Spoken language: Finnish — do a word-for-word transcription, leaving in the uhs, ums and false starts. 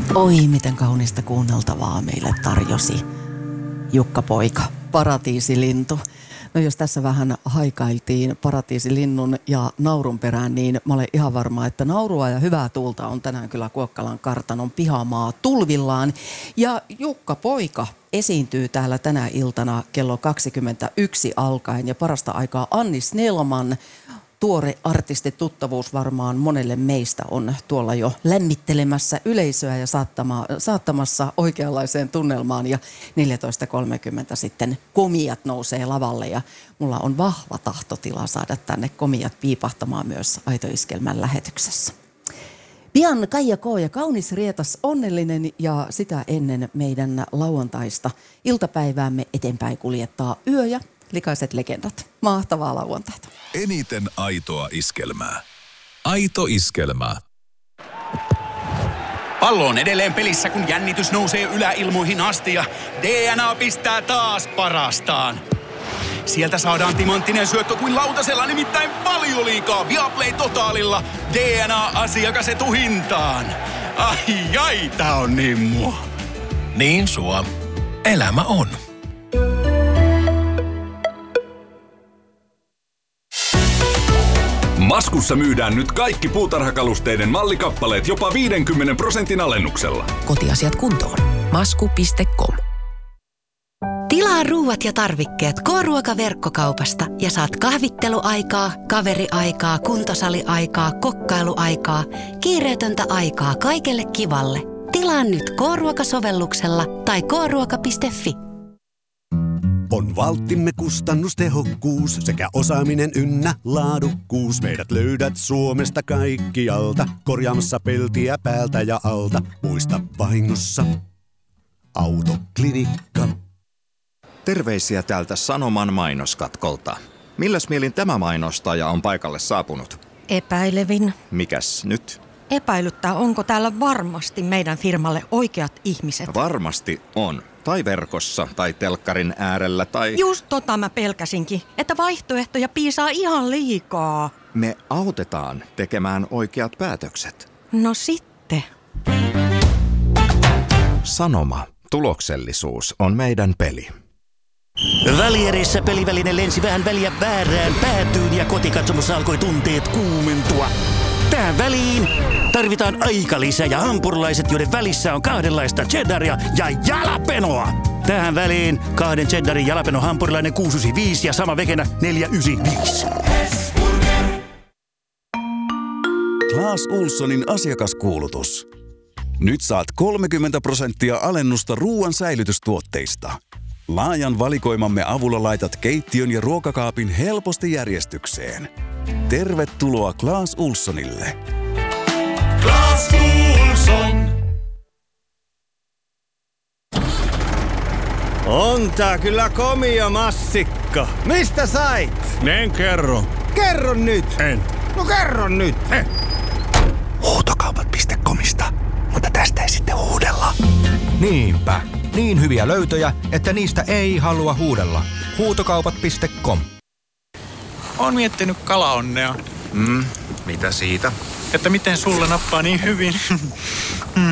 Oi, miten kaunista kuunneltavaa meille tarjosi Jukka-poika, paratiisilintu. No jos tässä vähän haikailtiin paratiisilinnun ja naurun perään, niin mä olen ihan varma, että naurua ja hyvää tuulta on tänään kyllä Kuokkalan kartanon pihamaa tulvillaan. Ja Jukka-poika esiintyy täällä tänä iltana kello kaksikymmentäyksi alkaen ja parasta aikaa Anni Snellman. Tuore artistituttavuus varmaan monelle meistä on tuolla jo lämmittelemässä yleisöä ja saattama, saattamassa oikeanlaiseen tunnelmaan. Ja neljätoista kolmekymmentä sitten komiat nousee lavalle ja mulla on vahva tahtotila saada tänne komiat piipahtamaan myös Aito-iskelmän lähetyksessä. Pian Kaija K. ja Kaunis Rietas onnellinen ja sitä ennen meidän lauantaista iltapäiväämme eteenpäin kuljettaa Yö ja likaiset legendat. Mahtavaa lauantaita. Eniten aitoa iskelmää. Aito iskelmää. Pallo on edelleen pelissä, kun jännitys nousee yläilmoihin asti ja D N A pistää taas parastaan. Sieltä saadaan timanttinen syöttö kuin lautasella, nimittäin Valioliigaa Viaplay Totaalilla. D N A-asiakas etuhintaan. Ai ai, tää on niin mua. Niin sua. Elämä on. Maskussa myydään nyt kaikki puutarhakalusteiden mallikappaleet jopa viidenkymmenen prosentin alennuksella. Kotiasiat kuntoon. masku piste com. Tilaa ruuat ja tarvikkeet K-ruokaverkkokaupasta ja saat kahvitteluaikaa, kaveriaikaa, kuntosaliaikaa, kokkailuaikaa, kiireetöntä aikaa kaikelle kivalle. Tilaa nyt K-ruokasovelluksella tai k ruoka piste fi. On valttimme kustannustehokkuus sekä osaaminen ynnä laadukkuus. Meidät löydät Suomesta kaikkialta, korjaamassa peltiä päältä ja alta. Muista vahingossa Autoklinikka. Terveisiä täältä Sanoman mainoskatkolta. Milläs mielin tämä mainostaja on paikalle saapunut? Epäilevin. Mikäs nyt? Epäilyttää, onko täällä varmasti meidän firmalle oikeat ihmiset. Varmasti on. Tai verkossa, tai telkkarin äärellä, tai... Just tota mä pelkäsinkin, että vaihtoehtoja piisaa ihan liikaa. Me autetaan tekemään oikeat päätökset. No sitten. Sanoma. Tuloksellisuus on meidän peli. Välierissä peliväline lensi vähän väliä väärään päätyyn ja kotikatsomossa alkoi tunteet kuumentua. Tähän väliin tarvitaan aikalisä ja hampurilaiset, joiden välissä on kahdenlaista cheddaria ja jalapenoa. Tähän väliin kahden cheddarin jalapeno hampurilainen kuusi yhdeksänkymmentäviisi ja sama vegenä neljä yhdeksänkymmentäviisi. Clas Ohlsonin asiakaskuulutus. Nyt saat kolmekymmentä prosenttia alennusta ruoan säilytystuotteista. Laajan valikoimamme avulla laitat keittiön ja ruokakaapin helposti järjestykseen. Tervetuloa Clas Ohlsonille. Clas Ohlson. On tää kyllä komia massikka. Mistä sait? En kerro. Kerro nyt. En. No kerro nyt. Eh. Huutokaupat piste comista, mutta tästä ei sitten huudella. Niinpä. Niin hyviä löytöjä, että niistä ei halua huudella. Huutokaupat piste com. Oon miettinyt kalaonnea. Mm, mitä siitä? Että miten sulle nappaa niin hyvin.